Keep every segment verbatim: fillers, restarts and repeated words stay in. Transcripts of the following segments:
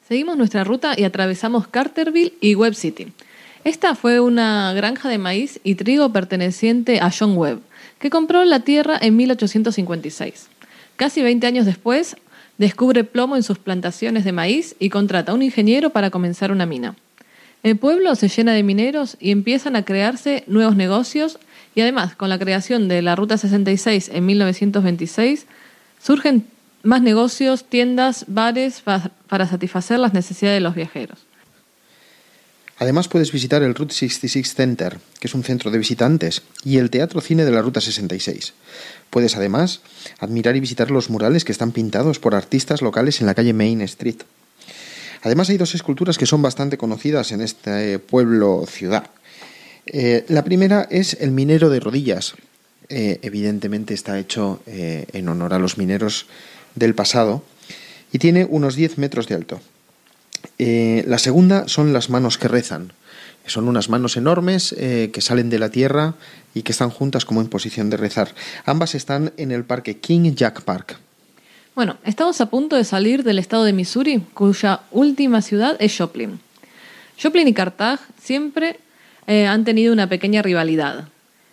Seguimos nuestra ruta y atravesamos Carterville y Webb City. Esta fue una granja de maíz y trigo perteneciente a John Webb, que compró la tierra en mil ochocientos cincuenta y seis. Casi veinte años después, descubre plomo en sus plantaciones de maíz y contrata a un ingeniero para comenzar una mina. El pueblo se llena de mineros y empiezan a crearse nuevos negocios y además, con la creación de la Ruta sesenta y seis en mil novecientos veintiséis, surgen más negocios, tiendas, bares pa- para satisfacer las necesidades de los viajeros. Además puedes visitar el Route sesenta y seis Center, que es un centro de visitantes, y el Teatro Cine de la Ruta sesenta y seis. Puedes además admirar y visitar los murales que están pintados por artistas locales en la calle Main Street. Además hay dos esculturas que son bastante conocidas en este pueblo-ciudad. Eh, la primera es el minero de rodillas. Eh, evidentemente está hecho eh, en honor a los mineros del pasado y tiene unos diez metros de alto. Eh, la segunda son las manos que rezan. Son unas manos enormes eh, que salen de la tierra y que están juntas como en posición de rezar. Ambas están en el parque King Jack Park. Bueno, estamos a punto de salir del estado de Missouri, cuya última ciudad es Joplin. Joplin y Carthage siempre eh, han tenido una pequeña rivalidad.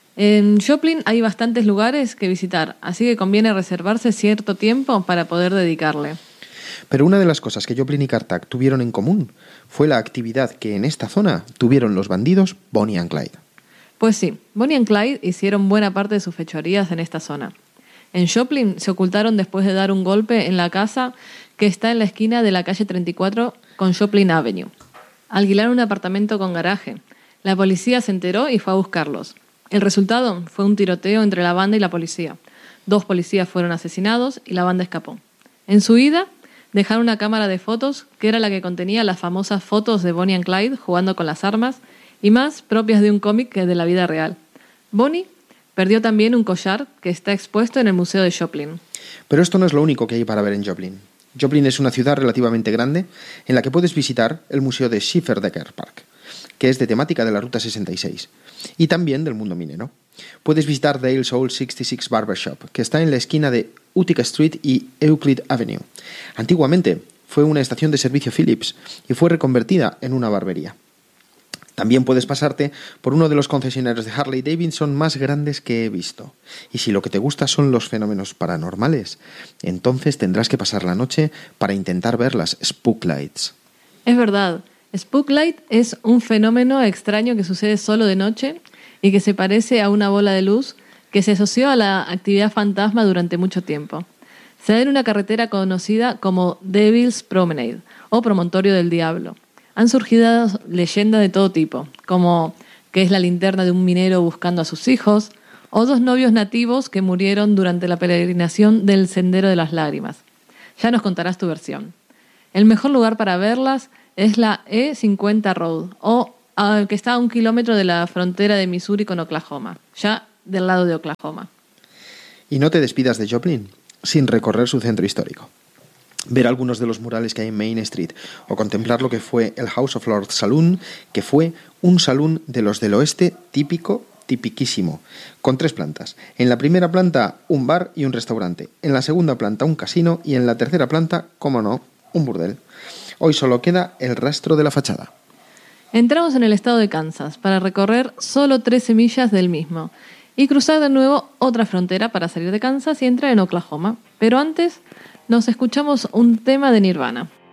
En Joplin hay bastantes lugares que visitar, así que conviene reservarse cierto tiempo para poder dedicarle. Pero una de las cosas que Joplin y Carthage tuvieron en común fue la actividad que en esta zona tuvieron los bandidos Bonnie and Clyde. Pues sí, Bonnie and Clyde hicieron buena parte de sus fechorías en esta zona. En Joplin se ocultaron después de dar un golpe en la casa que está en la esquina de la calle treinta y cuatro con Joplin Avenue. Alquilaron un apartamento con garaje. La policía se enteró y fue a buscarlos. El resultado fue un tiroteo entre la banda y la policía. Dos policías fueron asesinados y la banda escapó. En su ida, dejaron una cámara de fotos que era la que contenía las famosas fotos de Bonnie and Clyde jugando con las armas y más propias de un cómic que de la vida real. Bonnie perdió también un collar que está expuesto en el Museo de Joplin. Pero esto no es lo único que hay para ver en Joplin. Joplin es una ciudad relativamente grande en la que puedes visitar el Museo de Schifferdecker Park, que es de temática de la Ruta sesenta y seis, y también del mundo minero. Puedes visitar Dale's Old sesenta y seis Barbershop, que está en la esquina de Utica Street y Euclid Avenue. Antiguamente fue una estación de servicio Philips y fue reconvertida en una barbería. También puedes pasarte por uno de los concesionarios de Harley Davidson más grandes que he visto. Y si lo que te gusta son los fenómenos paranormales, entonces tendrás que pasar la noche para intentar ver las Spooklights. Es verdad, Spooklight es un fenómeno extraño que sucede solo de noche y que se parece a una bola de luz que se asoció a la actividad fantasma durante mucho tiempo. Se da en una carretera conocida como Devil's Promenade o Promontorio del Diablo. Han surgido leyendas de todo tipo, como que es la linterna de un minero buscando a sus hijos, o dos novios nativos que murieron durante la peregrinación del Sendero de las Lágrimas. Ya nos contarás tu versión. El mejor lugar para verlas es la E cincuenta Road, o uh, que está a un kilómetro de la frontera de Missouri con Oklahoma, ya del lado de Oklahoma. Y no te despidas de Joplin sin recorrer su centro histórico. Ver algunos de los murales que hay en Main Street o contemplar lo que fue el House of Lords Saloon, que fue un salón de los del oeste típico, tipiquísimo, con tres plantas. En la primera planta un bar y un restaurante, en la segunda planta un casino y en la tercera planta, cómo no, un burdel. Hoy solo queda el rastro de la fachada. Entramos en el estado de Kansas para recorrer solo trece millas del mismo y cruzar de nuevo otra frontera para salir de Kansas y entrar en Oklahoma. Pero antes nos escuchamos un tema de Nirvana.